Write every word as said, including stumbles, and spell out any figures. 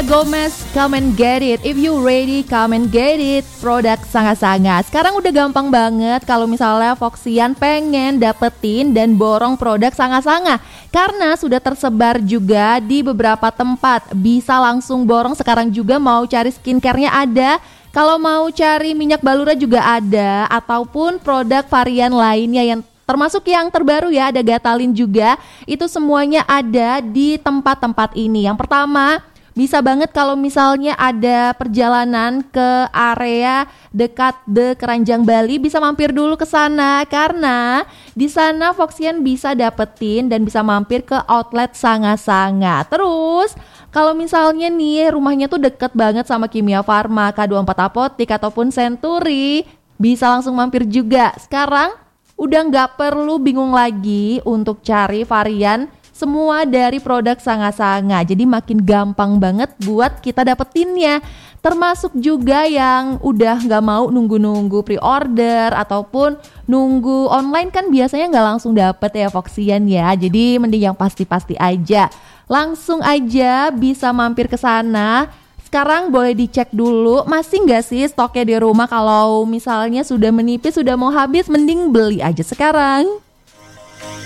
Gomez, come and get it. If you ready, come and get it. Produk Sanga-Sanga. Sekarang udah gampang banget kalau misalnya Foxian pengen dapetin dan borong produk Sanga-Sanga, karena sudah tersebar juga di beberapa tempat. Bisa langsung borong sekarang juga. Mau cari skincare-nya ada, kalau mau cari minyak balura juga ada, ataupun produk varian lainnya yang termasuk yang terbaru ya, ada Gatalin juga. Itu semuanya ada di tempat-tempat ini. Yang pertama, bisa banget kalau misalnya ada perjalanan ke area dekat The Keranjang Bali, bisa mampir dulu ke sana, karena di sana Foxian bisa dapetin dan bisa mampir ke outlet Sanga-Sanga. Terus kalau misalnya nih rumahnya tuh deket banget sama Kimia Farma, K dua puluh empat Apotik ataupun Century, bisa langsung mampir juga. Sekarang udah nggak perlu bingung lagi untuk cari varian semua dari produk Sanga-Sanga. Jadi makin gampang banget buat kita dapetinnya. Termasuk juga yang udah nggak mau nunggu-nunggu pre-order ataupun nunggu online, kan biasanya nggak langsung dapet ya Foxian ya. Jadi mending yang pasti-pasti aja. Langsung aja bisa mampir ke sana. Sekarang boleh dicek dulu masih nggak sih stoknya di rumah. Kalau misalnya sudah menipis, sudah mau habis, mending beli aja sekarang.